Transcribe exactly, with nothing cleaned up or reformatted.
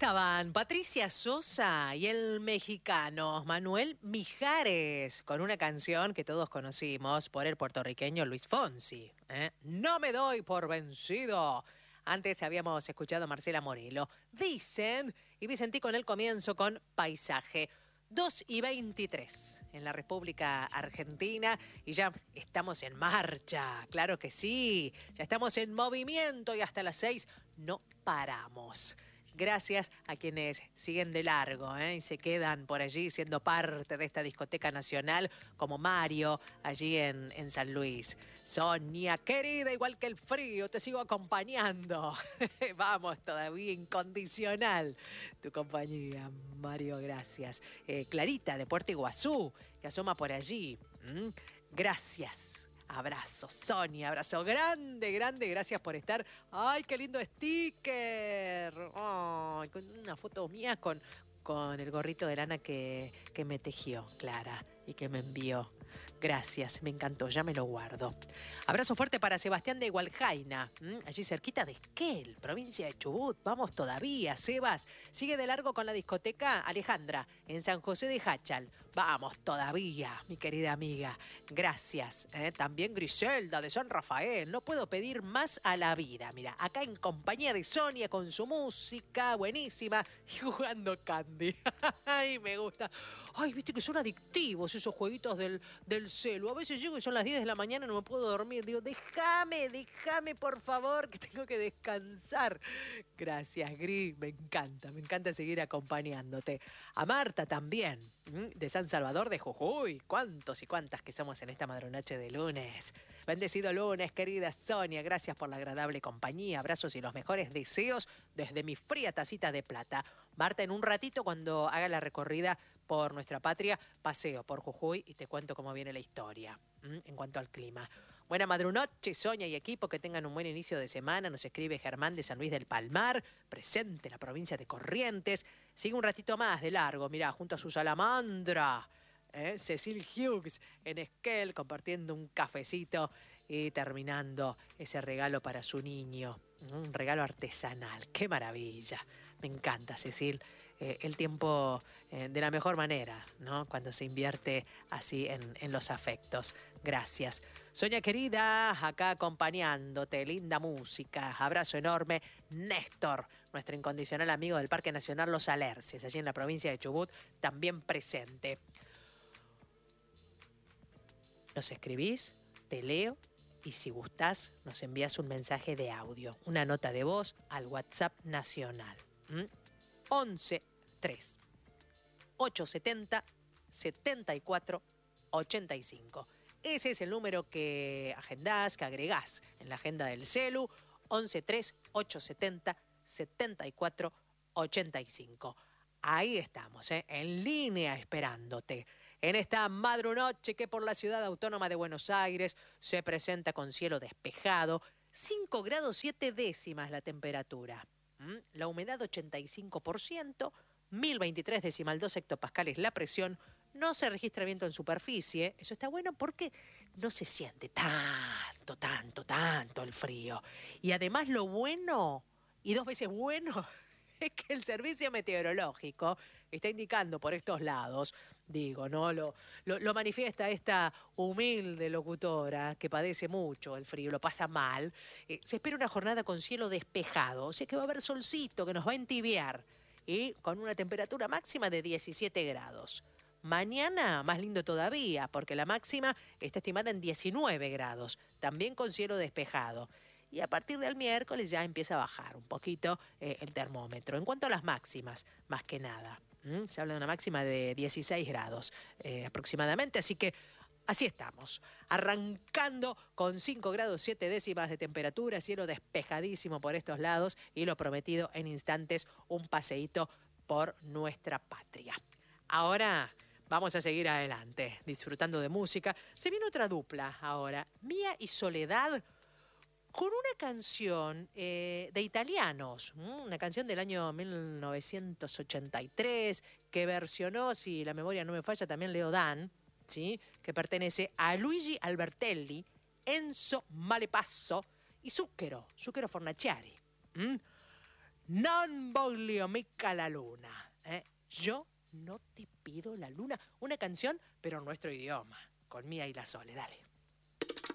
estaban Patricia Sosa y el mexicano Manuel Mijares con una canción que todos conocimos por el puertorriqueño Luis Fonsi. ¿eh? No me doy por vencido. Antes habíamos escuchado a Marcela Morelo. Dicen, y Vicentí con el comienzo con Paisaje. dos y veintitrés en la República Argentina y ya estamos en marcha, claro que sí, ya estamos en movimiento y hasta las seis no paramos. Gracias a quienes siguen de largo ¿eh? y se quedan por allí siendo parte de esta discoteca nacional, como Mario, allí en, en San Luis. Sonia, querida, igual que el frío, te sigo acompañando. Vamos, todavía incondicional tu compañía, Mario, gracias. Eh, Clarita, de Puerto Iguazú, que asoma por allí. ¿Mm? Gracias. Abrazo, Sonia, abrazo grande, grande, gracias por estar. ¡Ay, qué lindo sticker! ¡Ay, con una foto mía con, con el gorrito de lana que, que me tejió Clara y que me envió! Gracias, me encantó, ya me lo guardo. Abrazo fuerte para Sebastián de Hualjaina, ¿m? allí cerquita de Esquel, provincia de Chubut. Vamos todavía, Sebas. Sigue de largo con la discoteca Alejandra, en San José de Jáchal. Vamos todavía, mi querida amiga. Gracias. ¿eh? También Griselda de San Rafael. No puedo pedir más a la vida. Mira, acá en compañía de Sonia con su música buenísima y jugando Candy. Ay, me gusta. Ay, viste que son adictivos esos jueguitos del, del celu. A veces llego y son las diez de la mañana y no me puedo dormir. Digo, déjame, déjame por favor, que tengo que descansar. Gracias, Gris. Me encanta, me encanta seguir acompañándote. A Marta también, de San Salvador de Jujuy. Cuántos y cuántas que somos en esta madrunoche de lunes. Bendecido lunes, querida Sonia. Gracias por la agradable compañía. Abrazos y los mejores deseos desde mi fría tacita de plata. Marta, en un ratito, cuando haga la recorrida por nuestra patria, paseo por Jujuy y te cuento cómo viene la historia ¿m? en cuanto al clima. Buena madrunoche, Sonia y equipo, que tengan un buen inicio de semana. Nos escribe Germán de San Luis del Palmar, presente en la provincia de Corrientes. Sigue un ratito más de largo, mirá, junto a su salamandra, ¿eh? Cecil Hughes en Esquel, compartiendo un cafecito y terminando ese regalo para su niño. Un regalo artesanal, qué maravilla. Me encanta, Cecil, eh, el tiempo eh, de la mejor manera, ¿no? Cuando se invierte así en, en los afectos. Gracias. Sonia querida, acá acompañándote, linda música. Abrazo enorme. Néstor, nuestro incondicional amigo del Parque Nacional Los Alerces, allí en la provincia de Chubut, también presente. Nos escribís, te leo. Y si gustás, nos envías un mensaje de audio, una nota de voz al WhatsApp nacional. ¿Mm? once tres ochocientos setenta setenta y cuatro ochenta y cinco. Ese es el número que agendás, que agregás en la agenda del celu. once tres ochocientos setenta setenta y cuatro ochenta y cinco. Ahí estamos, ¿eh? en línea esperándote. En esta madrunoche que por la ciudad autónoma de Buenos Aires se presenta con cielo despejado, cinco grados siete décimas la temperatura. ¿Mm? La humedad ochenta y cinco por ciento, mil veintitrés decimal dos hectopascales la presión, no se registra viento en superficie. Eso está bueno porque no se siente tanto, tanto, tanto el frío. Y además lo bueno, y dos veces bueno, es que el servicio meteorológico está indicando por estos lados, digo, ¿no? Lo, lo, lo manifiesta esta humilde locutora que padece mucho el frío, lo pasa mal. Eh, se espera una jornada con cielo despejado, o sea que va a haber solcito que nos va a entibiar y con una temperatura máxima de diecisiete grados. Mañana, más lindo todavía, porque la máxima está estimada en diecinueve grados, también con cielo despejado. Y a partir del miércoles ya empieza a bajar un poquito eh, el termómetro. En cuanto a las máximas, más que nada, ¿m? se habla de una máxima de dieciséis grados eh, aproximadamente, así que así estamos, arrancando con cinco grados siete décimas de temperatura, cielo despejadísimo por estos lados y lo prometido en instantes, un paseíto por nuestra patria. Ahora vamos a seguir adelante, disfrutando de música. Se viene otra dupla ahora, Mía y Soledad, con una canción eh, de italianos, una canción del año mil novecientos ochenta y tres, que versionó, si la memoria no me falla, también Leo Dan, ¿sí? que pertenece a Luigi Albertelli, Enzo Malepasso y Zucchero, Zucchero Fornaciari. ¿Mm? Non voglio mica la luna. ¿eh? Yo no te pido la luna. Una canción, pero en nuestro idioma. Con Mía y la Sole, dale.